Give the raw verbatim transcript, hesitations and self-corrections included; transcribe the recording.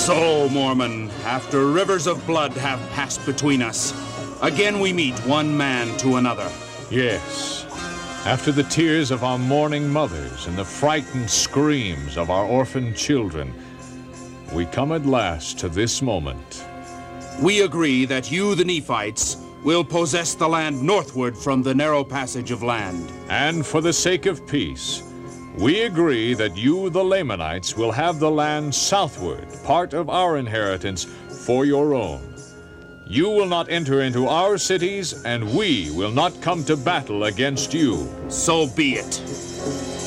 So, Mormon, after rivers of blood have passed between us, again we meet one man to another. Yes. After the tears of our mourning mothers and the frightened screams of our orphaned children, we come at last to this moment. We agree that you, the Nephites, will possess the land northward from the narrow passage of land. And for the sake of peace, we agree that you, the Lamanites, will have the land southward, part of our inheritance, for your own. You will not enter into our cities, and we will not come to battle against you. So be it.